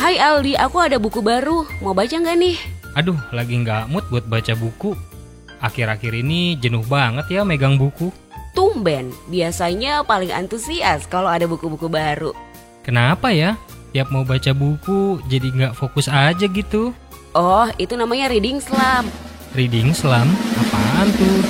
Hai Aldi, aku ada buku baru. Mau baca nggak nih? Aduh, lagi nggak mood buat baca buku. Akhir-akhir ini jenuh banget ya megang buku. Tumben, biasanya paling antusias kalau ada buku-buku baru. Kenapa ya? Tiap mau baca buku jadi nggak fokus aja gitu. Oh, itu namanya reading slump. Reading slump? Apaan tuh?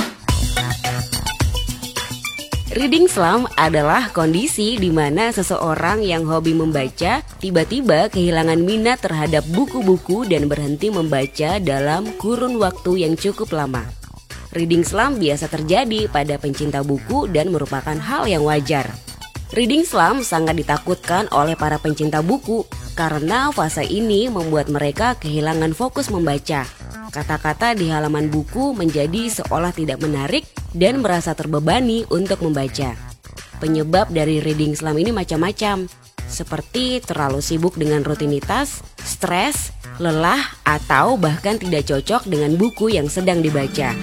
Reading slump adalah kondisi di mana seseorang yang hobi membaca tiba-tiba kehilangan minat terhadap buku-buku dan berhenti membaca dalam kurun waktu yang cukup lama. Reading slump biasa terjadi pada pencinta buku dan merupakan hal yang wajar. Reading slump sangat ditakutkan oleh para pencinta buku karena fase ini membuat mereka kehilangan fokus membaca. Kata-kata di halaman buku menjadi seolah tidak menarik dan merasa terbebani untuk membaca. Penyebab dari reading slump ini macam-macam, seperti terlalu sibuk dengan rutinitas, stres, lelah, atau bahkan tidak cocok dengan buku yang sedang dibaca.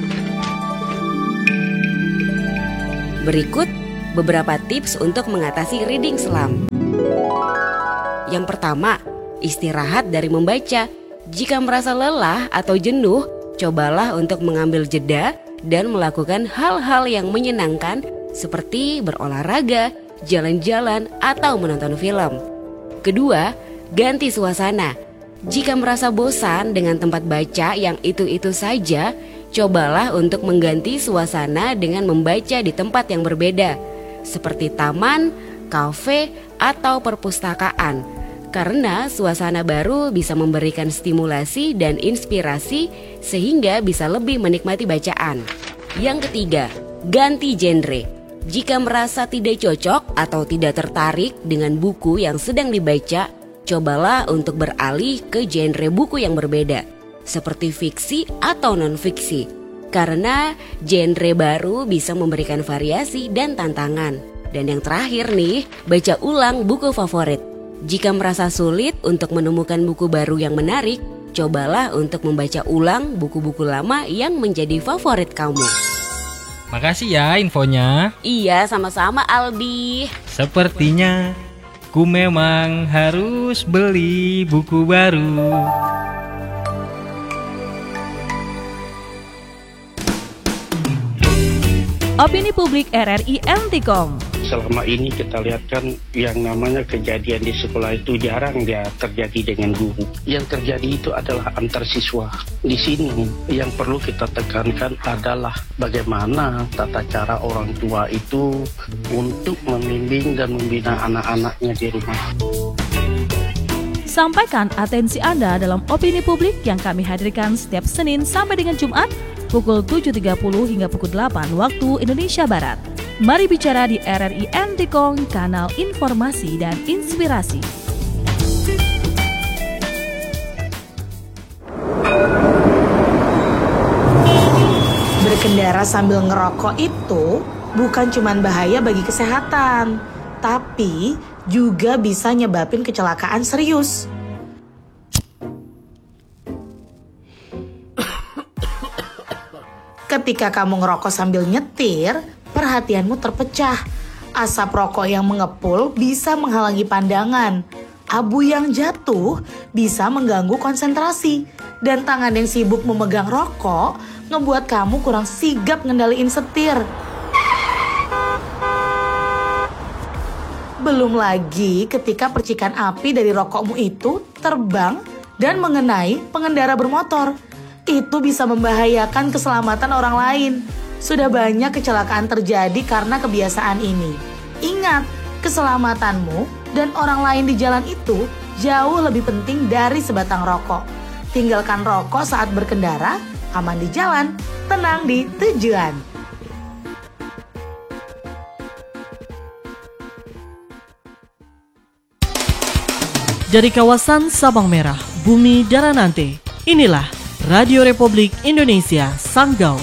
Berikut beberapa tips untuk mengatasi reading slump. Yang pertama, istirahat dari membaca. Jika merasa lelah atau jenuh, cobalah untuk mengambil jeda dan melakukan hal-hal yang menyenangkan seperti berolahraga, jalan-jalan, atau menonton film. Kedua, ganti suasana. Jika merasa bosan dengan tempat baca yang itu-itu saja, cobalah untuk mengganti suasana dengan membaca di tempat yang berbeda, seperti taman, kafe, atau perpustakaan. Karena suasana baru bisa memberikan stimulasi dan inspirasi sehingga bisa lebih menikmati bacaan. Yang ketiga, ganti genre. Jika merasa tidak cocok atau tidak tertarik dengan buku yang sedang dibaca, cobalah untuk beralih ke genre buku yang berbeda, seperti fiksi atau non-fiksi. Karena genre baru bisa memberikan variasi dan tantangan. Dan yang terakhir nih, baca ulang buku favorit. Jika merasa sulit untuk menemukan buku baru yang menarik, cobalah untuk membaca ulang buku-buku lama yang menjadi favorit kamu. Makasih ya infonya. Iya, sama-sama Aldi. Sepertinya ku memang harus beli buku baru. Opini Publik RRI Antikom. Selama ini kita lihat kan yang namanya kejadian di sekolah itu jarang dia terjadi dengan guru. Yang terjadi itu adalah antar siswa. Di sini yang perlu kita tekankan adalah bagaimana tata cara orang tua itu untuk membimbing dan membina anak-anaknya di rumah. Sampaikan atensi Anda dalam Opini Publik yang kami hadirkan setiap Senin sampai dengan Jumat pukul 7.30 hingga pukul 8 waktu Indonesia Barat. Mari bicara di RRI Antikong, kanal informasi dan inspirasi. Berkendara sambil ngerokok itu bukan cuma bahaya bagi kesehatan, tapi juga bisa nyebabin kecelakaan serius. Ketika kamu ngerokok sambil nyetir, perhatianmu terpecah. Asap rokok yang mengepul bisa menghalangi pandangan. Abu yang jatuh bisa mengganggu konsentrasi. Dan tangan yang sibuk memegang rokok ngebuat kamu kurang sigap ngendaliin setir. Belum lagi ketika percikan api dari rokokmu itu terbang dan mengenai pengendara bermotor. Itu bisa membahayakan keselamatan orang lain. Sudah banyak kecelakaan terjadi karena kebiasaan ini. Ingat, keselamatanmu dan orang lain di jalan itu jauh lebih penting dari sebatang rokok. Tinggalkan rokok saat berkendara, aman di jalan, tenang di tujuan. Dari kawasan Sabang Merah, Bumi Daranante, inilah Radio Republik Indonesia Sanggau.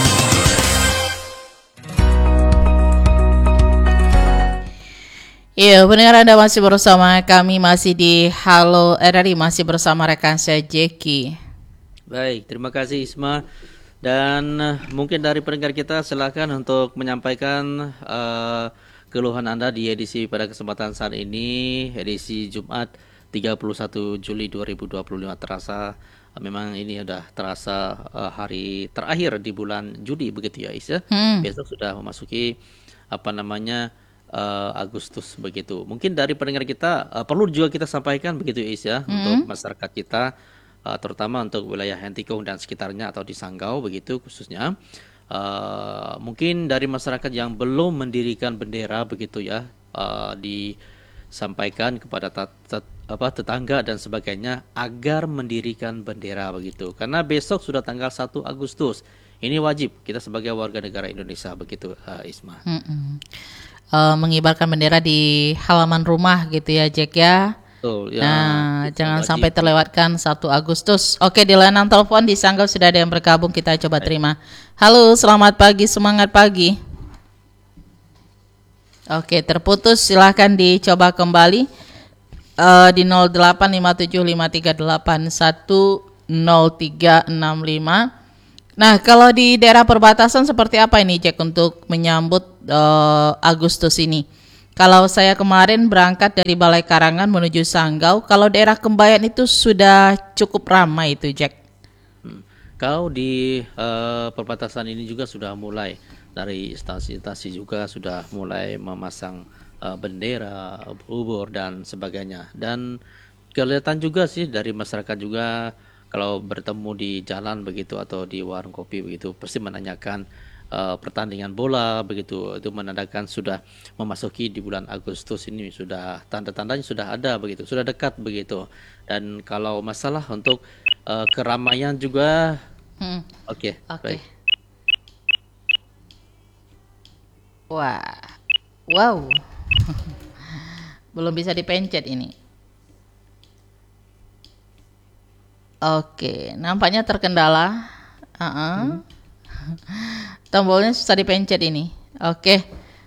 Iya, pendengar Anda masih bersama kami, masih di Halo RRI, masih bersama rekan saya Jeki. Baik, terima kasih Isma. Dan mungkin dari pendengar kita silakan untuk menyampaikan keluhan Anda di edisi pada kesempatan saat ini, edisi Jumat 31 Juli 2025 terasa memang ini udah terasa hari terakhir di bulan Juli begitu ya Is ya. Besok sudah memasuki Agustus begitu. Mungkin dari pendengar kita perlu juga kita sampaikan begitu Is ya, untuk masyarakat kita terutama untuk wilayah Hentikong dan sekitarnya atau di Sanggau begitu khususnya. Mungkin dari masyarakat yang belum mendirikan bendera begitu ya, disampaikan kepada tetangga dan sebagainya agar mendirikan bendera begitu. Karena besok sudah tanggal 1 Agustus. Ini wajib kita sebagai warga negara Indonesia begitu Isma. Mengibarkan bendera di halaman rumah gitu ya Jack ya. Betul, ya, nah, jangan wajib. sampai terlewatkan 1 Agustus. Oke, di layanan telepon di Sanggau sudah ada yang bergabung, kita coba terima. Halo, selamat pagi, semangat pagi. Oke, terputus, silahkan dicoba kembali di 085753810365. Nah, kalau di daerah perbatasan seperti apa ini Jack untuk menyambut Agustus ini? Kalau saya kemarin berangkat dari Balai Karangan menuju Sanggau, kalau daerah Kembayan itu sudah cukup ramai itu, Jack. Kalau di perbatasan ini juga sudah mulai dari stasiun-stasiun juga sudah mulai memasang bendera, ubur dan sebagainya. Dan kelihatan juga sih dari masyarakat juga kalau bertemu di jalan begitu atau di warung kopi begitu pasti menanyakan pertandingan bola begitu, itu menandakan sudah memasuki di bulan Agustus ini, sudah tanda-tandanya sudah ada begitu, sudah dekat begitu. Dan kalau masalah untuk keramaian juga oke. Baik. Wow. Belum bisa dipencet ini. Oke, nampaknya terkendala. Tombolnya susah dipencet ini. Oke.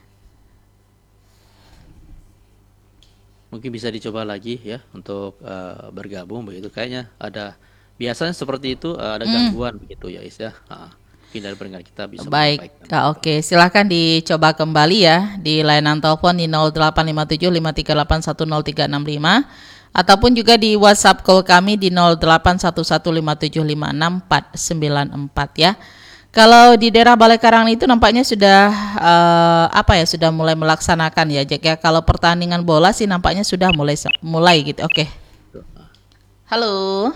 Mungkin bisa dicoba lagi ya untuk bergabung begitu. Kayaknya ada biasanya seperti itu ada gangguan begitu ya Is ya. Mungkin dari pendengar kita bisa baik. menyampaikan. Oke, silahkan dicoba kembali ya di layanan telepon di 085753810365 ataupun juga di WhatsApp call kami di 081157569494 ya. Kalau di daerah Balai Karangan itu nampaknya sudah sudah mulai melaksanakan ya Jack ya. Kalau pertandingan bola sih nampaknya sudah mulai gitu. Oke. Halo.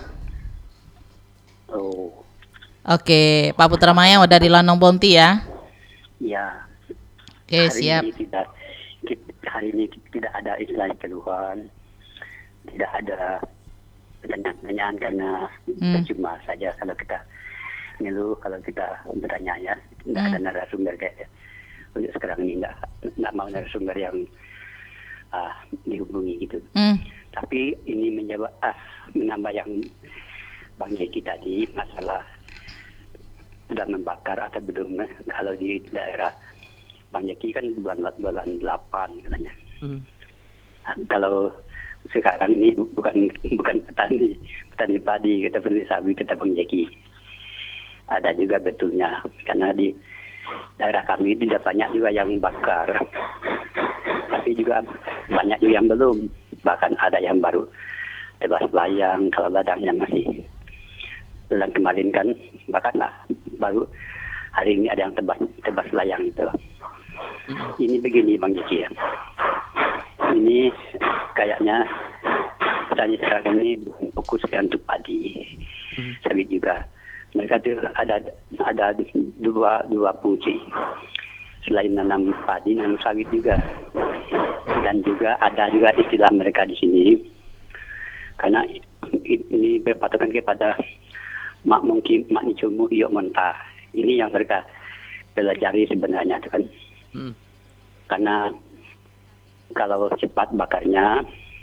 Oke, Pak Putra Maya udah di Lanong Bonti ya? Ya. Oke, siap. Hari ini tidak ada istilah keluhan, tidak ada pertanyaan karena cuma saja kalau kita ngeluh, kalau kita bertanya ya, tidak ada narasumber kayak untuk sekarang ini nggak mau narasumber yang dihubungi gitu. Tapi ini menambah yang Bang Yeki tadi masalah sudah membakar atau belum. Kalau di daerah Bang Yeki kan bulan 8 katanya. Kalau sekarang ini bukan petani padi, kita petani sawi, kita Bang Yeki. Ada juga betulnya, karena di daerah kami tidak banyak juga yang bakar, tapi juga banyak juga yang belum, bahkan ada yang baru tebas layang, kalau ladangnya masih bulan kemarin kan, bahkan baru hari ini ada yang tebas layang itu. Ini begini Bang Jeki ya, ini kayaknya petani sekarang ini fokuskan untuk padi, sawit juga. Mereka itu ada dua fungsi, selain nanam padi, nanam sawit juga, dan juga ada juga istilah mereka di sini, karena ini berpatokan kepada mak mungkin mak nicumu iyo mentah. Ini yang mereka pelajari sebenarnya kan, karena kalau cepat bakarnya,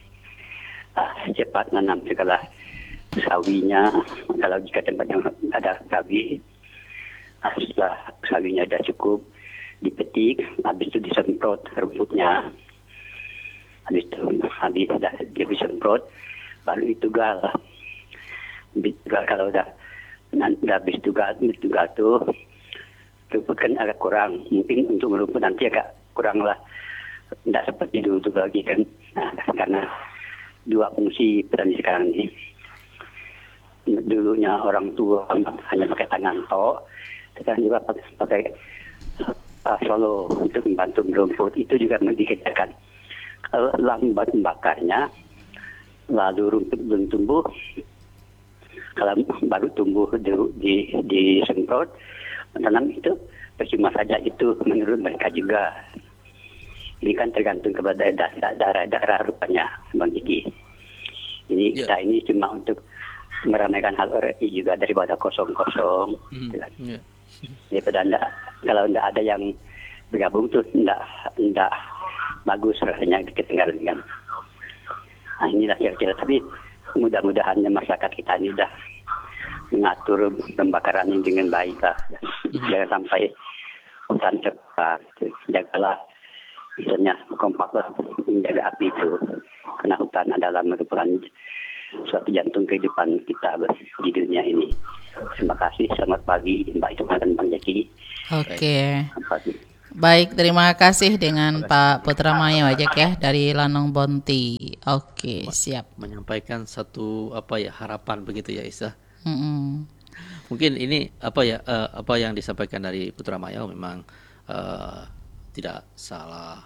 cepat nanam segala sawinya, kalau jika tempat yang ada sawi, setelah sawinya sudah cukup, dipetik, habis itu disemprot rumputnya, habis dia disemprot, baru ditugal. Kalau udah habis tugal tuh, rumput kan agak kurang, mungkin untuk rumput nanti agak kurang lah, tidak seperti dulu lagi kan, karena dua fungsi petani sekarang ini. Dulunya orang tua hanya pakai tangan tok, sekarang juga pakai solo untuk membantu merumput. Itu juga dikerjakan. Kalau lambat membakarnya, lalu rumput belum tumbuh, kalau baru tumbuh disemprot, menanam itu percuma saja, itu menurut mereka juga. Ini kan tergantung kepada daerah rupanya, Bang Jiki. Ini kita ini cuma untuk meramaikan hal RRI juga daripada kosong-kosong. Daripada kalau tidak ada yang bergabung tuh tidak bagus rasanya ketinggalan kan. Nah inilah kira-kira, tapi mudah-mudahan masyarakat kita ini sudah mengatur pembakaran ini dengan baik lah. Jangan sampai hutan cepat. Jagalah, misalnya kompaklah menjaga api itu. Karena hutan adalah merupakan suatu jantung kehidupan kita di dunia ini. Terima kasih, selamat pagi Mbak Isma dan Bang Jaki. Oke. Baik, terima kasih dengan Pak Putra Maya Wajek ya dari Lanong Bonti. Oke, siap. Menyampaikan satu harapan begitu ya Isa. Mungkin ini apa yang disampaikan dari Putra Maya memang tidak salah,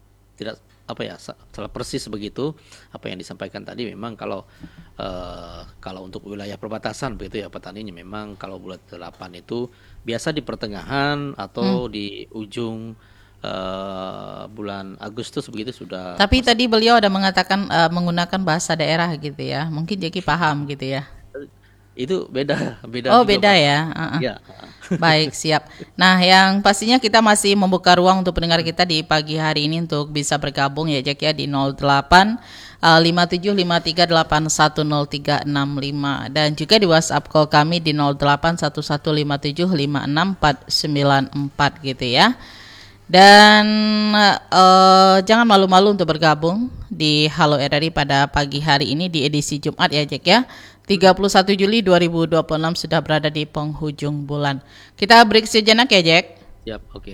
salah persis begitu apa yang disampaikan tadi. Memang kalau untuk wilayah perbatasan begitu ya petaninya, memang kalau bulan 8 itu biasa di pertengahan atau di ujung bulan Agustus begitu sudah. Tapi tadi beliau ada mengatakan menggunakan bahasa daerah gitu ya, mungkin Jeki paham gitu ya. Itu beda. Oh beda ya. Ya. Baik, siap. Nah, yang pastinya kita masih membuka ruang untuk pendengar kita di pagi hari ini untuk bisa bergabung ya Jack ya di 08 5753810365 dan juga di WhatsApp call kami di 081157569494 gitu ya. Dan jangan malu-malu untuk bergabung di Halo RRI pada pagi hari ini di edisi Jumat ya Jack ya. 31 Juli 2026 sudah berada di penghujung bulan. Kita break sejenak ya Jack. Siap, oke.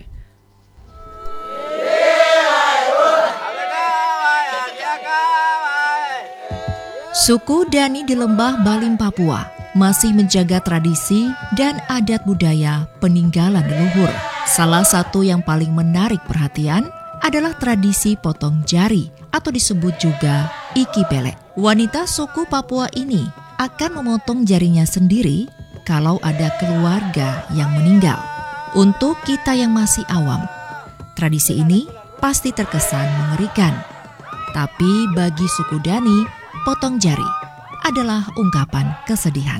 Suku Dani di Lembah Balim, Papua masih menjaga tradisi dan adat budaya peninggalan leluhur. Salah satu yang paling menarik perhatian adalah tradisi potong jari atau disebut juga iki pelek. Wanita suku Papua ini akan memotong jarinya sendiri kalau ada keluarga yang meninggal. Untuk kita yang masih awam, tradisi ini pasti terkesan mengerikan. Tapi bagi suku Dani, potong jari adalah ungkapan kesedihan.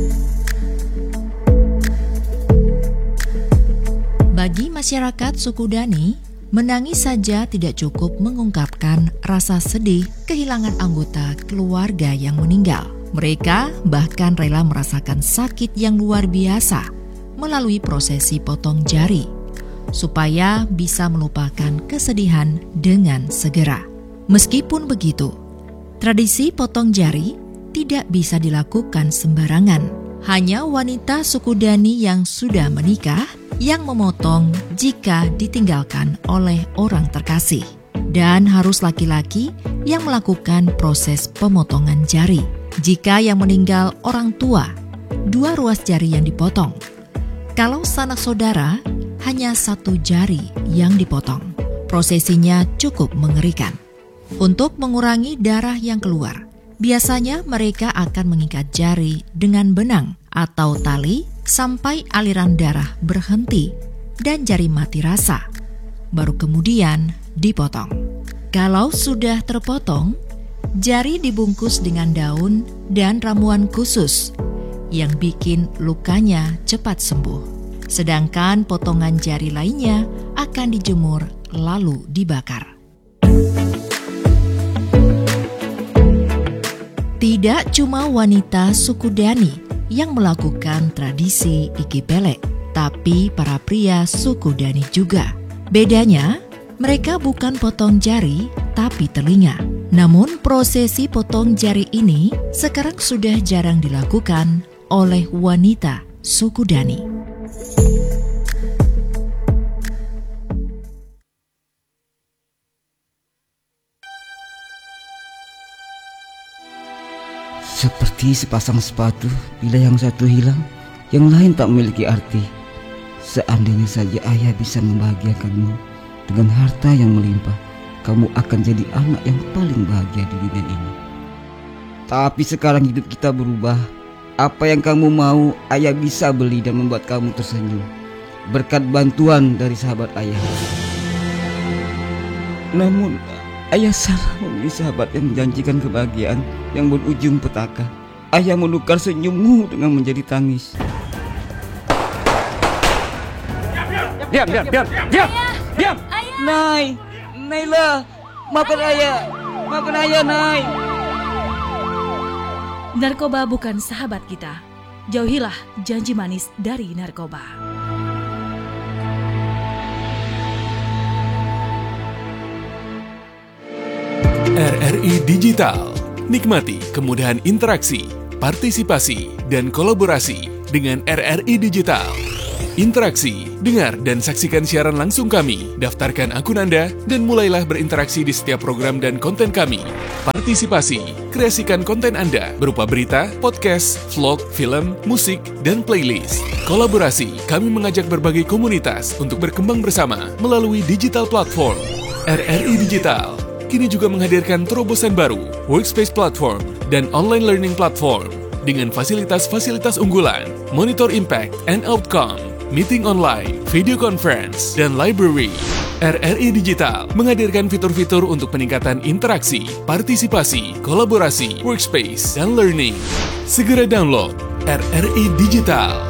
Bagi masyarakat suku Dani, menangis saja tidak cukup mengungkapkan rasa sedih kehilangan anggota keluarga yang meninggal. Mereka bahkan rela merasakan sakit yang luar biasa melalui prosesi potong jari, supaya bisa melupakan kesedihan dengan segera. Meskipun begitu, tradisi potong jari tidak bisa dilakukan sembarangan. Hanya wanita suku Dani yang sudah menikah yang memotong jika ditinggalkan oleh orang terkasih. Dan harus laki-laki yang melakukan proses pemotongan jari. Jika yang meninggal orang tua, 2 ruas jari yang dipotong. Kalau sanak saudara, hanya 1 jari yang dipotong. Prosesinya cukup mengerikan. Untuk mengurangi darah yang keluar, biasanya mereka akan mengikat jari dengan benang atau tali sampai aliran darah berhenti dan jari mati rasa. Baru kemudian dipotong. Kalau sudah terpotong, jari dibungkus dengan daun dan ramuan khusus yang bikin lukanya cepat sembuh. Sedangkan potongan jari lainnya akan dijemur lalu dibakar. Tidak cuma wanita suku Dani yang melakukan tradisi iki pelek, tapi para pria suku Dani juga. Bedanya, mereka bukan potong jari, tapi telinga. Namun prosesi potong jari ini sekarang sudah jarang dilakukan oleh wanita suku Dani. Seperti sepasang sepatu, bila yang satu hilang, yang lain tak memiliki arti. Seandainya saja ayah bisa membahagiakanmu dengan harta yang melimpah, kamu akan jadi anak yang paling bahagia di dunia ini. Tapi sekarang hidup kita berubah. Apa yang kamu mau, ayah bisa beli dan membuat kamu tersenyum berkat bantuan dari sahabat ayah. Namun ayah salah memilih sahabat yang menjanjikan kebahagiaan yang berujung petaka. Ayah menukar senyummu dengan menjadi tangis. Diam. Nay, Naila, maafkan ayah, Nay. Narkoba bukan sahabat kita. Jauhilah janji manis dari narkoba. RRI Digital. Nikmati kemudahan interaksi, partisipasi, dan kolaborasi dengan RRI Digital. Interaksi, dengar dan saksikan siaran langsung kami, daftarkan akun Anda, dan mulailah berinteraksi di setiap program dan konten kami. Partisipasi, kreasikan konten Anda berupa berita, podcast, vlog, film, musik, dan playlist. Kolaborasi, kami mengajak berbagai komunitas untuk berkembang bersama melalui digital platform. RRI Digital kini juga menghadirkan terobosan baru, workspace platform, dan online learning platform dengan fasilitas-fasilitas unggulan, monitor impact and outcome, meeting online, video conference, dan library. RRI Digital menghadirkan fitur-fitur untuk peningkatan interaksi, partisipasi, kolaborasi, workspace, dan learning. Segera download RRI Digital.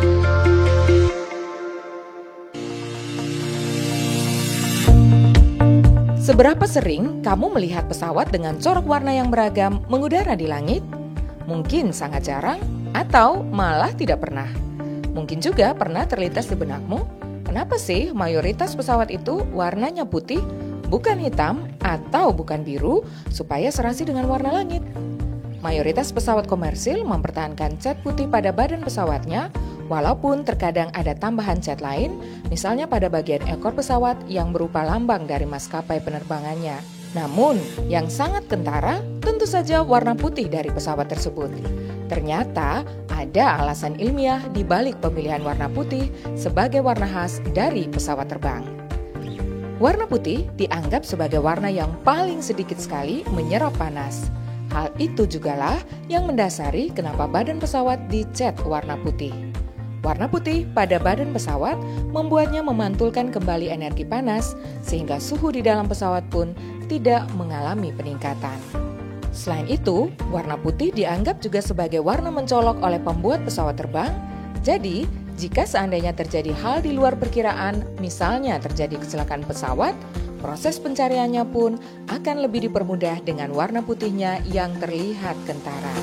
Seberapa sering kamu melihat pesawat dengan corak warna yang beragam mengudara di langit? Mungkin sangat jarang, atau malah tidak pernah. Mungkin juga pernah terlintas di benakmu, kenapa sih mayoritas pesawat itu warnanya putih, bukan hitam, atau bukan biru, supaya serasi dengan warna langit? Mayoritas pesawat komersil mempertahankan cat putih pada badan pesawatnya, walaupun terkadang ada tambahan cat lain, misalnya pada bagian ekor pesawat yang berupa lambang dari maskapai penerbangannya. Namun, yang sangat kentara tentu saja warna putih dari pesawat tersebut. Ternyata ada alasan ilmiah di balik pemilihan warna putih sebagai warna khas dari pesawat terbang. Warna putih dianggap sebagai warna yang paling sedikit sekali menyerap panas. Hal itu jugalah yang mendasari kenapa badan pesawat dicat warna putih. Warna putih pada badan pesawat membuatnya memantulkan kembali energi panas sehingga suhu di dalam pesawat pun tidak mengalami peningkatan. Selain itu, warna putih dianggap juga sebagai warna mencolok oleh pembuat pesawat terbang. Jadi, jika seandainya terjadi hal di luar perkiraan, misalnya terjadi kecelakaan pesawat, proses pencariannya pun akan lebih dipermudah dengan warna putihnya yang terlihat kentara.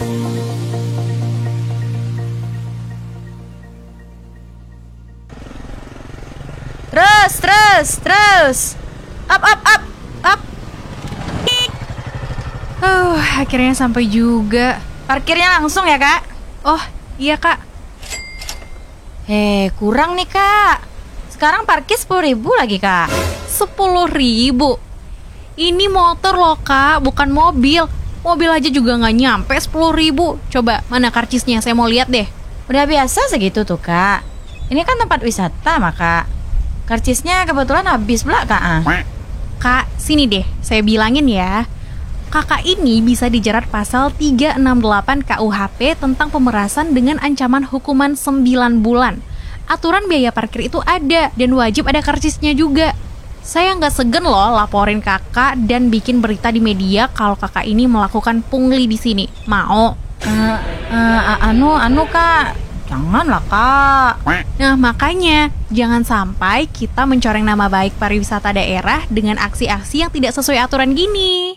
Terus. Up. Akhirnya sampai juga. Parkirnya langsung ya, Kak? Oh, iya, Kak. Kurang nih, Kak. Sekarang parkir 10.000 lagi, Kak. 10.000? Ini motor loh, Kak, bukan mobil. Mobil aja juga nggak nyampe 10.000. Coba, mana karcisnya? Saya mau lihat deh. Udah biasa segitu tuh, Kak. Ini kan tempat wisata, Kak. Karcisnya kebetulan habis pula, Kak. Kak, sini deh, saya bilangin ya. Kakak ini bisa dijerat pasal 368 KUHP tentang pemerasan dengan ancaman hukuman 9 bulan. Aturan biaya parkir itu ada dan wajib ada karcisnya juga. Saya nggak segen loh laporin kakak dan bikin berita di media kalau kakak ini melakukan pungli di sini. Mau? Anu Kak, janganlah Kak. Nah makanya jangan sampai kita mencoreng nama baik pariwisata daerah dengan aksi-aksi yang tidak sesuai aturan gini.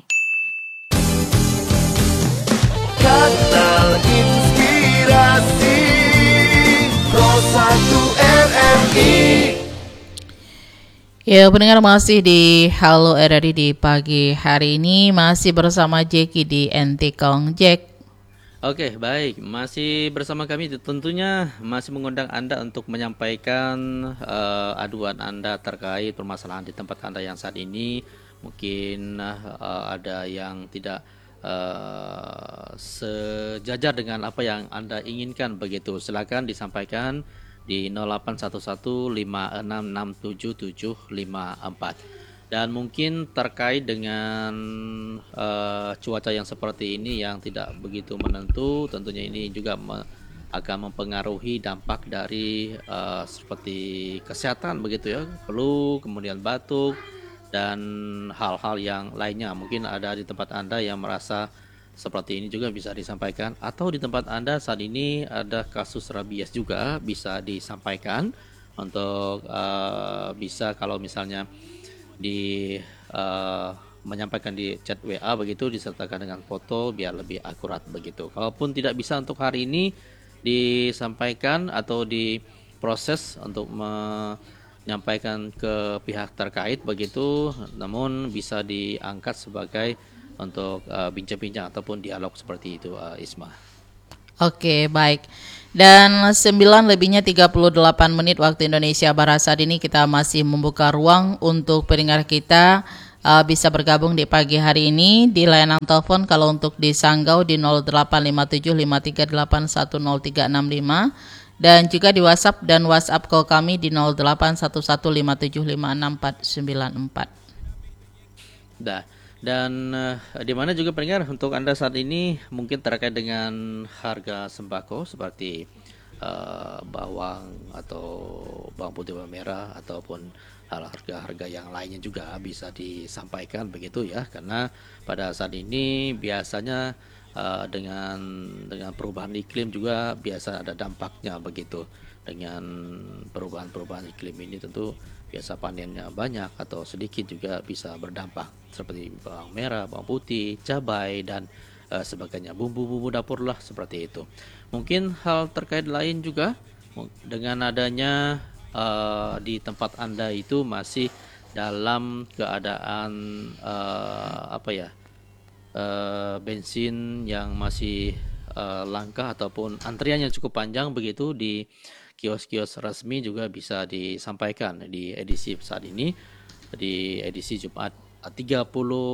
Kanal Inspirasi Pro 1 RRI. Ya, pendengar masih di Halo RRI di pagi hari ini, masih bersama Jeki di NTKong. Jack. Oke, baik. Masih bersama kami, tentunya masih mengundang Anda untuk menyampaikan aduan Anda terkait permasalahan di tempat Anda yang saat ini. Mungkin ada yang tidak sejajar dengan apa yang Anda inginkan begitu. Silakan disampaikan di 081156677754. Dan mungkin terkait dengan cuaca yang seperti ini yang tidak begitu menentu, tentunya ini juga akan mempengaruhi dampak dari seperti kesehatan begitu ya, flu, kemudian batuk dan hal-hal yang lainnya. Mungkin ada di tempat Anda yang merasa seperti ini juga bisa disampaikan, atau di tempat Anda saat ini ada kasus rabies juga bisa disampaikan untuk bisa kalau misalnya menyampaikan di chat WA begitu, disertakan dengan foto biar lebih akurat begitu. Kalaupun tidak bisa untuk hari ini disampaikan atau diproses untuk menyampaikan ke pihak terkait begitu, namun bisa diangkat sebagai untuk bincang-bincang ataupun dialog seperti itu, Isma. Oke, baik. Dan 9:38 waktu Indonesia Barat saat ini kita masih membuka ruang untuk pendengar kita bisa bergabung di pagi hari ini di layanan telepon. Kalau untuk di Sanggau di 085753810365 dan juga di WhatsApp dan WhatsApp call kami di 081157569494. Dan di mana juga pendengar untuk Anda saat ini mungkin terkait dengan harga sembako seperti bawang atau bawang putih, bawang merah ataupun harga-harga yang lainnya juga bisa disampaikan begitu ya, karena pada saat ini biasanya dengan perubahan iklim juga biasa ada dampaknya begitu. Dengan perubahan iklim ini tentu biasa panennya banyak atau sedikit juga bisa berdampak seperti bawang merah, bawang putih, cabai dan sebagainya, bumbu-bumbu dapur lah seperti itu. Mungkin hal terkait lain juga dengan adanya di tempat Anda itu masih dalam keadaan bensin yang masih langka ataupun antriannya cukup panjang begitu di kios-kios resmi juga bisa disampaikan di edisi saat ini, di edisi Jumat 31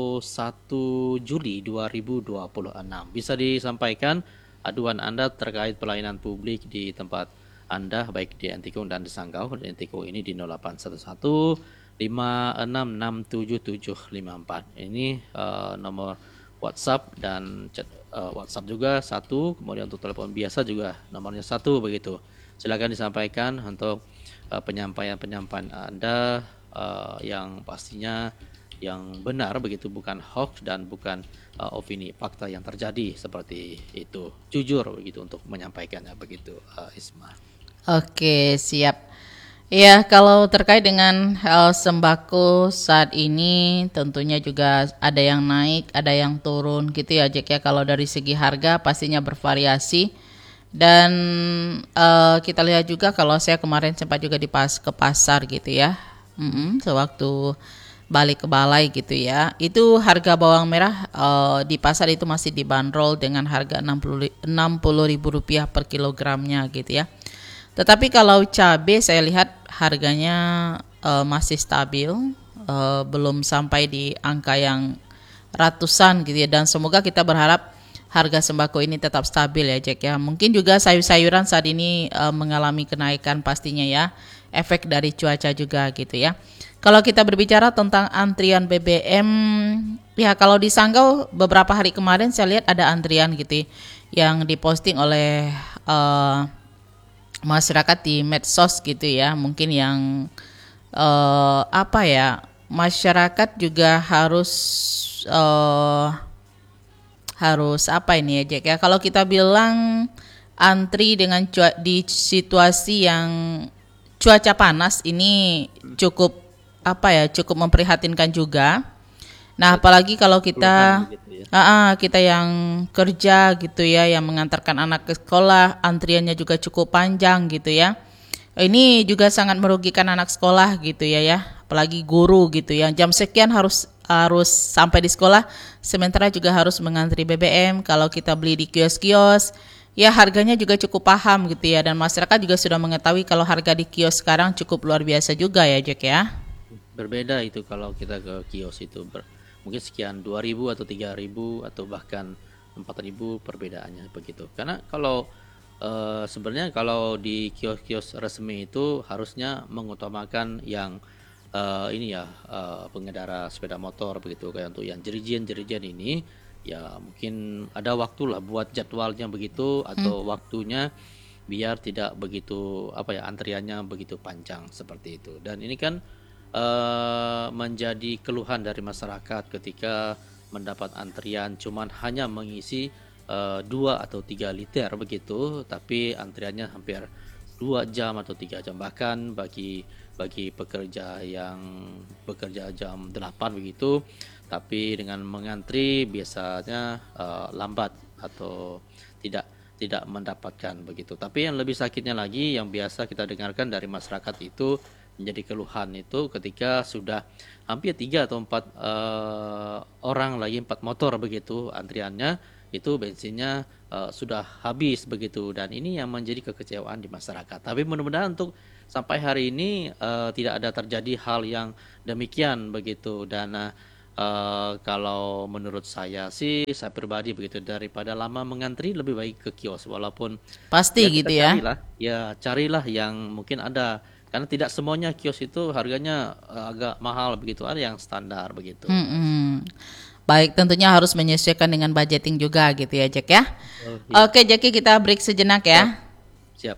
Juli 2026. Bisa disampaikan aduan Anda terkait pelayanan publik di tempat Anda baik di Entikung dan di Sanggau. Di Entikung ini di 081156677754. Ini nomor WhatsApp dan chat WhatsApp juga 1, kemudian untuk telepon biasa juga nomornya 1 begitu. Silakan disampaikan untuk penyampaian Anda yang pastinya yang benar begitu, bukan hoax dan bukan opini fakta yang terjadi seperti itu. Jujur begitu untuk menyampaikannya begitu, Isma. Oke, siap. Ya, kalau terkait dengan sembako saat ini tentunya juga ada yang naik, ada yang turun gitu ya, Jack ya. Kalau dari segi harga pastinya bervariasi. Dan kita lihat juga kalau saya kemarin sempat juga ke pasar gitu ya, sewaktu balik ke balai gitu ya, itu harga bawang merah di pasar itu masih dibanderol dengan harga Rp60.000 per kilogramnya gitu ya. Tetapi kalau cabai saya lihat harganya masih stabil, belum sampai di angka yang ratusan gitu ya, dan semoga kita berharap harga sembako ini tetap stabil ya, Jack ya. Mungkin juga sayur-sayuran saat ini mengalami kenaikan pastinya ya, efek dari cuaca juga gitu ya. Kalau kita berbicara tentang antrian BBM, ya kalau di Sanggau beberapa hari kemarin saya lihat ada antrian gitu yang diposting oleh masyarakat di medsos gitu ya. Mungkin yang masyarakat juga harus apa ini ya, Jack ya, kalau kita bilang antri dengan di situasi yang cuaca panas ini cukup memprihatinkan juga. Nah, apalagi kalau kita kita yang kerja gitu ya, yang mengantarkan anak ke sekolah, antriannya juga cukup panjang gitu ya. Ini juga sangat merugikan anak sekolah gitu ya, apalagi guru gitu ya. Jam sekian harus sampai di sekolah, sementara juga harus mengantri BBM. Kalau kita beli di kios-kios, ya harganya juga cukup paham gitu ya, dan masyarakat juga sudah mengetahui kalau harga di kios sekarang cukup luar biasa juga ya, Jack ya. Berbeda itu kalau kita ke kios itu mungkin sekian 2.000 atau 3.000 atau bahkan 4.000 perbedaannya begitu. Karena kalau sebenarnya kalau di kios-kios resmi itu harusnya mengutamakan yang pengendara sepeda motor begitu. Kayak untuk yang jerigen ini ya mungkin ada waktu lah buat jadwalnya begitu, atau waktunya biar tidak begitu antriannya begitu panjang seperti itu. Dan ini kan menjadi keluhan dari masyarakat ketika mendapat antrian cuman hanya mengisi 2 atau 3 liter begitu, tapi antriannya hampir 2 jam atau 3 jam. Bahkan bagi pekerja yang bekerja jam 8 begitu, tapi dengan mengantri biasanya lambat atau tidak mendapatkan begitu. Tapi yang lebih sakitnya lagi yang biasa kita dengarkan dari masyarakat itu menjadi keluhan itu ketika sudah hampir 3 atau 4 orang lagi 4 motor begitu antriannya, itu bensinnya sudah habis begitu, dan ini yang menjadi kekecewaan di masyarakat. Tapi mudah-mudahan untuk sampai hari ini tidak ada terjadi hal yang demikian begitu. Dan kalau menurut saya sih, saya pribadi begitu, daripada lama mengantri lebih baik ke kios, walaupun pasti gitu ya. Carilah yang mungkin ada. Karena tidak semuanya kios itu harganya agak mahal begitu, ada yang standar begitu. Baik, tentunya harus menyesuaikan dengan budgeting juga gitu ya, Jack ya. Oke, Jackie, kita break sejenak ya. Siap.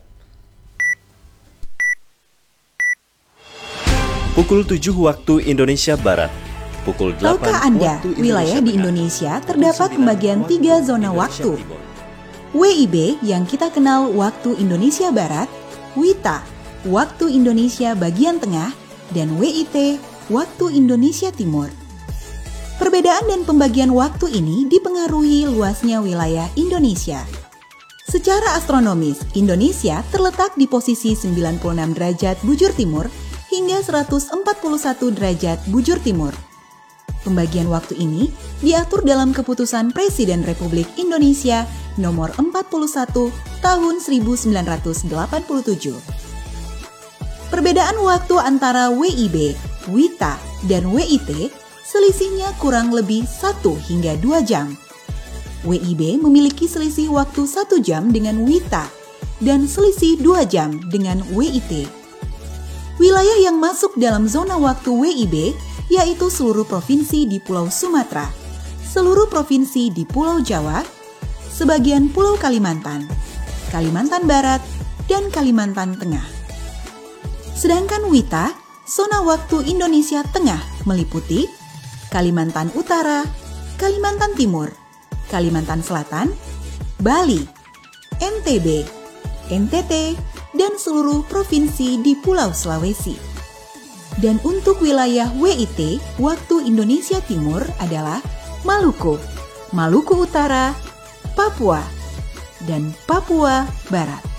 Pukul 7 waktu Indonesia Barat. Pukul 8 Tahukah Anda, wilayah di Indonesia terdapat pembagian 3 zona waktu. WIB yang kita kenal waktu Indonesia Barat, WITA waktu Indonesia bagian tengah, dan WIT waktu Indonesia Timur. Perbedaan dan pembagian waktu ini dipengaruhi luasnya wilayah Indonesia. Secara astronomis, Indonesia terletak di posisi 96 derajat bujur timur hingga 141 derajat bujur timur. Pembagian waktu ini diatur dalam Keputusan Presiden Republik Indonesia Nomor 41 Tahun 1987. Perbedaan waktu antara WIB, WITA, dan WIT selisihnya kurang lebih 1 hingga 2 jam. WIB memiliki selisih waktu 1 jam dengan WITA dan selisih 2 jam dengan WIT. Wilayah yang masuk dalam zona waktu WIB yaitu seluruh provinsi di Pulau Sumatera, seluruh provinsi di Pulau Jawa, sebagian Pulau Kalimantan, Kalimantan Barat, dan Kalimantan Tengah. Sedangkan WITA, zona waktu Indonesia Tengah, meliputi Kalimantan Utara, Kalimantan Timur, Kalimantan Selatan, Bali, NTB, NTT, dan seluruh provinsi di Pulau Sulawesi. Dan untuk wilayah WIT, waktu Indonesia Timur adalah Maluku, Maluku Utara, Papua, dan Papua Barat.